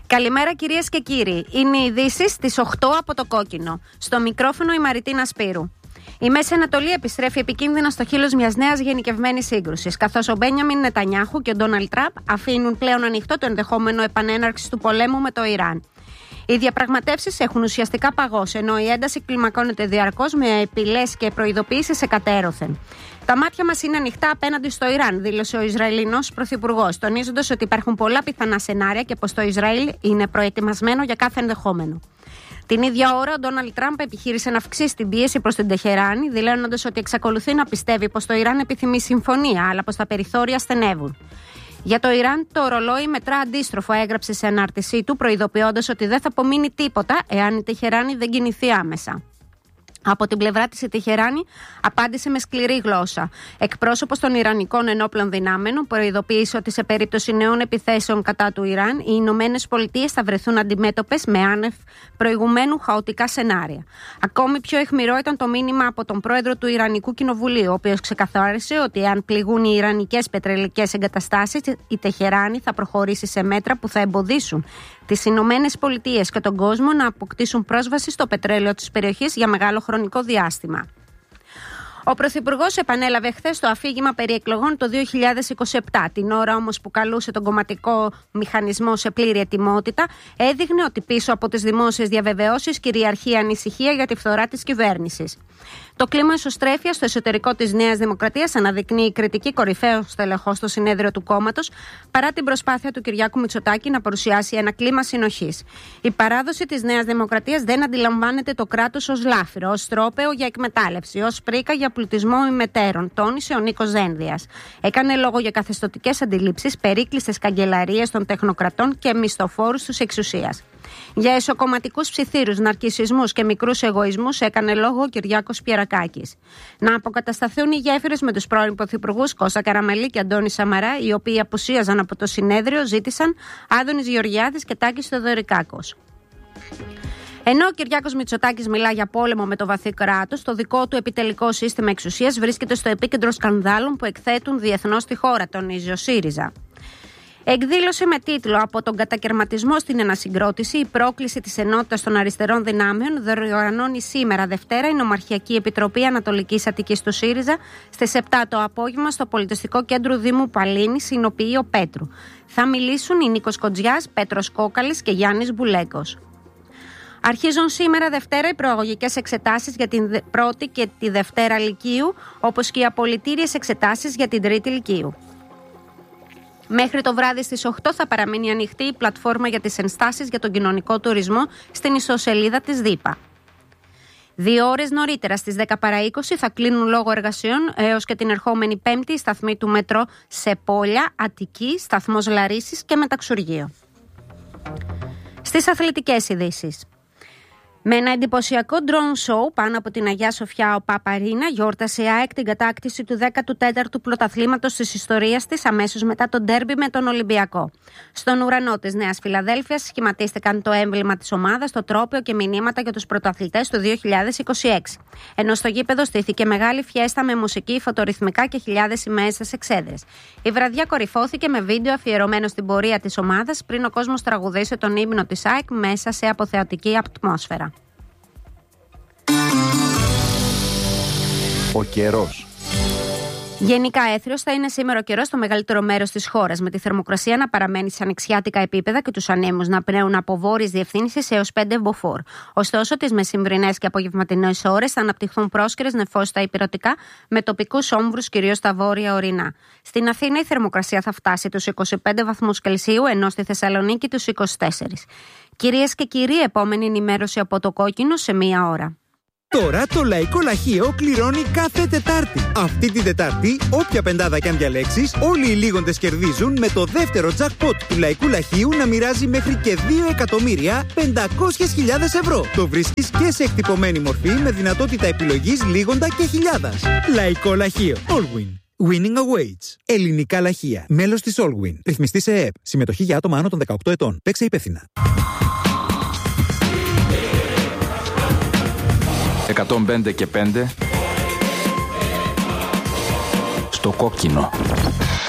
Καλημέρα κυρίες και κύριοι. Είναι οι ειδήσεις στις 8 από το Κόκκινο. Στο μικρόφωνο η Μαριτίνα Σπύρου. Η Μέση Ανατολή επιστρέφει επικίνδυνα στο χείλος μιας νέας γενικευμένης σύγκρουσης, καθώς ο Μπένιαμιν Νετανιάχου και ο Ντόναλντ Τραμπ αφήνουν πλέον ανοιχτό το ενδεχόμενο επανέναρξης του πολέμου με το Ιράν. Οι διαπραγματεύσεις έχουν ουσιαστικά παγώσει, ενώ η ένταση κλιμακώνεται διαρκώς με απειλές και προειδοποιήσεις εκατέρωθεν. Τα μάτια μας είναι ανοιχτά απέναντι στο Ιράν, δήλωσε ο Ισραηλινός πρωθυπουργός, τονίζοντας ότι υπάρχουν πολλά πιθανά σενάρια και πως το Ισραήλ είναι προετοιμασμένο για κάθε ενδεχόμενο. Την ίδια ώρα, ο Ντόναλντ Τραμπ επιχείρησε να αυξήσει την πίεση προς την Τεχεράνη, δηλώνοντας ότι εξακολουθεί να πιστεύει πως το Ιράν επιθυμεί συμφωνία, αλλά πως τα περιθώρια στενεύουν. Για το Ιράν, το ρολόι μετρά αντίστροφο, έγραψε σε ανάρτησή του, προειδοποιώντας ότι δεν θα απομείνει τίποτα εάν η Τεχεράνη δεν κινηθεί άμεσα. Από την πλευρά της η Τεχεράνη απάντησε με σκληρή γλώσσα. Εκπρόσωπος των Ιρανικών ενόπλων δυνάμεων προειδοποίησε ότι σε περίπτωση νέων επιθέσεων κατά του Ιράν, οι Ηνωμένες Πολιτείες θα βρεθούν αντιμέτωπες με άνευ προηγουμένου χαοτικά σενάρια. Ακόμη πιο αιχμηρό ήταν το μήνυμα από τον πρόεδρο του Ιρανικού Κοινοβουλίου, ο οποίος ξεκαθάρισε ότι αν πληγούν οι ιρανικές πετρελαϊκές εγκαταστάσεις, η Τεχεράνη θα προχωρήσει σε μέτρα που θα εμποδίσουν τις Ηνωμένες Πολιτείες και τον κόσμο να αποκτήσουν πρόσβαση στο πετρέλαιο της περιοχής για μεγάλο χρονικό διάστημα. Ο Πρωθυπουργός επανέλαβε χθες το αφήγημα περί εκλογών το 2027. Την ώρα όμως που καλούσε τον κομματικό μηχανισμό σε πλήρη ετοιμότητα, έδειχνε ότι πίσω από τις δημόσιες διαβεβαιώσεις κυριαρχεί η ανησυχία για τη φθορά της κυβέρνησης. Το κλίμα ισοστρέφειας στο εσωτερικό της Νέας Δημοκρατίας αναδεικνύει κριτική κορυφαίο στελεχός στο συνέδριο του κόμματος, παρά την προσπάθεια του Κυριάκου Μητσοτάκη να παρουσιάσει ένα κλίμα συνοχής. Η παράδοση της Νέας Δημοκρατίας δεν αντιλαμβάνεται το κράτος ως λάφυρο, ως τρόπαιο για εκμετάλλευση, ως πρίκα για πλουτισμό ημετέρων, τόνισε ο Νίκος Δένδιας. Έκανε λόγο για καθεστωτικές αντιλήψεις, περίκλειστες καγκελαρίες των τεχνοκρατών και μισθοφόρους της εξουσίας. Για εσωκομματικούς ψιθύρους, ναρκισσισμούς και μικρούς εγωισμούς έκανε λόγο ο Κυριάκος Πιερακάκης. Να αποκατασταθούν οι γέφυρες με τους πρώην πρωθυπουργούς Κώστα Καραμανλή και Αντώνη Σαμαρά, οι οποίοι απουσίαζαν από το συνέδριο, ζήτησαν Άδωνης Γεωργιάδης και Τάκης Θεοδωρικάκος. Ενώ ο Κυριάκος Μητσοτάκης μιλά για πόλεμο με το βαθύ κράτος, το δικό του επιτελικό σύστημα εξουσίας βρίσκεται στο επίκεντρο σκανδάλων που εκθέτουν διεθνώς τη χώρα, τονίζει ο ΣΥΡΙΖΑ. Εκδήλωση με τίτλο «Από τον κατακαιρματισμό στην ανασυγκρότηση, η πρόκληση της ενότητας των αριστερών δυνάμεων» διοργανώνει σήμερα Δευτέρα η Νομαρχιακή Επιτροπή Ανατολικής Αττικής του ΣΥΡΙΖΑ στις 7 το απόγευμα στο Πολιτιστικό Κέντρο Δήμου Παλίνη, συνοποιεί ο Πέτρου. Θα μιλήσουν οι Νίκος Κοντζιάς, Πέτρος Κόκαλης και Γιάννης Μπουλέκος. Αρχίζουν σήμερα Δευτέρα οι προαγωγικές εξετάσεις για την πρώτη και τη Δευτέρα Λυκείου, όπως και οι απολυτήριες εξετάσεις για την Τρίτη Λυκείου. Μέχρι το βράδυ στις 8 θα παραμείνει ανοιχτή η πλατφόρμα για τις ενστάσεις για τον κοινωνικό τουρισμό στην ιστοσελίδα της ΔΥΠΑ. 2 ώρες νωρίτερα στις 10 παρά 20 θα κλείνουν λόγω εργασιών έως και την ερχόμενη Πέμπτη η σταθμή του μετρό σε Πόλια, Αττική, σταθμός Λαρίσης και Μεταξουργείο. Στις αθλητικές ειδήσεις. Με ένα εντυπωσιακό drone show πάνω από την Αγία Σοφιά, ο Παπαρίνα γιόρτασε η ΑΕΚ την κατάκτηση του 14ου πρωταθλήματος της ιστορίας της αμέσως μετά το ντέρμπι με τον Ολυμπιακό. Στον ουρανό της Νέας Φιλαδέλφειας σχηματίστηκαν το έμβλημα της ομάδας, το τρόπαιο και μηνύματα για τους πρωταθλητές του 2026. Ενώ στο γήπεδο στήθηκε μεγάλη φιέστα με μουσική, φωτορυθμικά και χιλιάδες σημαίες στις εξέδρες. Η βραδιά κορυφώθηκε με βίντεο αφιερωμένο στην πορεία της ομάδας πριν ο κόσμος τραγουδήσει τον ύμνο της ΑΕΚ μέσα σε αποθεωτική ατμόσφαιρα. Ο καιρός. Γενικά έθριος θα είναι σήμερα ο καιρός στο μεγαλύτερο μέρος της χώρας, με τη θερμοκρασία να παραμένει σε ανοιξιάτικα επίπεδα και τους ανέμους να πνέουν από βόρειες διευθύνσεις έως 5 μποφόρ. Ωστόσο, τις μεσημβρινές και απογευματινές ώρες θα αναπτυχθούν πρόσκαιρες νεφώστα υπηρετικά με τοπικούς όμβρους κυρίως στα βόρεια ορεινά. Στην Αθήνα η θερμοκρασία θα φτάσει τους 25 βαθμούς Κελσίου, ενώ στη Θεσσαλονίκη τους 24. Κυρίες και κύριοι, επόμενη ενημέρωση από το Κόκκινο σε 1 ώρα. Τώρα το Λαϊκό Λαχείο κληρώνει κάθε Τετάρτη. Αυτή την Τετάρτη, όποια πεντάδα κι αν διαλέξεις, όλοι οι λίγοντες κερδίζουν με το δεύτερο jackpot του Λαϊκού Λαχείου να μοιράζει μέχρι και 2.500.000 ευρώ. Το βρίσκεις και σε εκτυπωμένη μορφή με δυνατότητα επιλογής λίγοντα και χιλιάδας. Λαϊκό Λαχείο. Allwin. Winning awaits. Ελληνικά λαχεία. Μέλος της Allwin. Ρυθμιστή σε ΕΕΠ. Συμμετοχή για άτομα άνω των 18 ετών. Παίξε υπεύθυνα. 105 και 5 στο Κόκκινο.